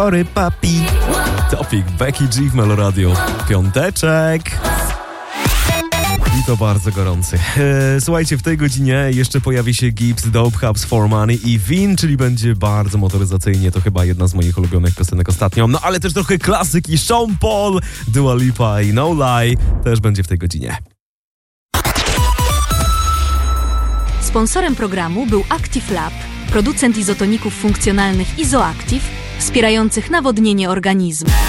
Sorry, papi. Topik, Becky G w Meloradio. Piąteczek. I to bardzo gorący. Słuchajcie, w tej godzinie jeszcze pojawi się Gibbs, Dope Hubs for Money i Vin, czyli będzie bardzo motoryzacyjnie. To chyba jedna z moich ulubionych piosenek ostatnio. No ale też trochę klasyki. Sean Paul, Dua Lipa i No Lie też będzie w tej godzinie. Sponsorem programu był Active Lab, producent izotoników funkcjonalnych Izoactive, wspierających nawodnienie organizmu.